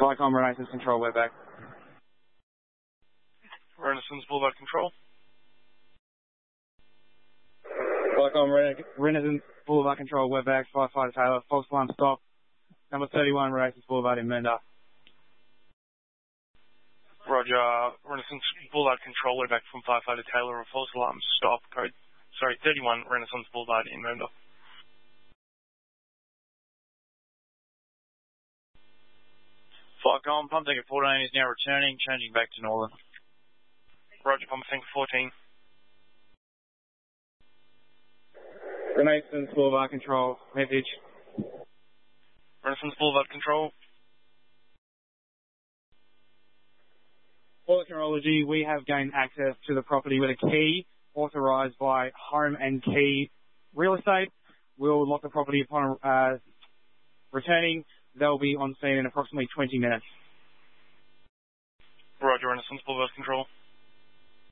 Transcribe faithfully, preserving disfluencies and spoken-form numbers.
Flycom Renaissance Control, we're back. Renaissance Boulevard Control. Flycom Re- Renaissance Boulevard Control, we're back. Firefighter Taylor, false alarm stop. Number thirty-one, Renaissance Boulevard in Mernda. Roger. Renaissance Boulevard Control, we're back from Firefighter Taylor, a false alarm stop. Code, sorry, thirty-one, Renaissance Boulevard in Mernda. Flycom, Pump Tanker fourteen is now returning, changing back to Northern. Roger, Pump Tanker fourteen. Renaissance Boulevard Control, message. Renaissance Boulevard Control. For technology, we have gained access to the property with a key authorised by Home and Key Real Estate. We'll lock the property upon uh, returning. They'll be on scene in approximately twenty minutes. Roger, Renaissance Boulevard Control.